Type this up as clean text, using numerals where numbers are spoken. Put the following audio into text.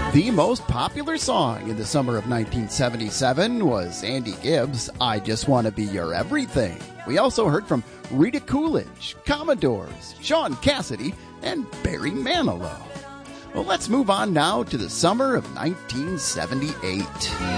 The most popular song in the summer of 1977 was Andy Gibbs' I Just Want to Be Your Everything. We also heard from Rita Coolidge, Commodores, Sean Cassidy, and Barry Manilow. Well, let's move on now to the summer of 1978.